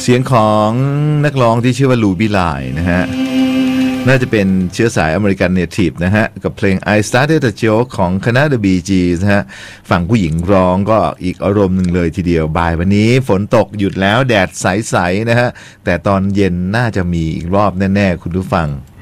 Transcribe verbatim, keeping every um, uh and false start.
เสียงของนักร้องที่ชื่อว่าลูบี้ไลน์นะฮะน่าจะเป็นเชื้อสายอเมริกันเนทีฟนะฮะกับเพลง I Started a Joke ของคณะ The Bee Gees นะฮะฝั่งผู้หญิงร้องก็อีกอารมณ์หนึ่งเลยทีเดียวบ่ายวันนี้ฝนตกหยุดแล้วแดดใสๆนะฮะแต่ตอนเย็นน่าจะมีอีกรอบแน่ๆคุณผู้ฟัง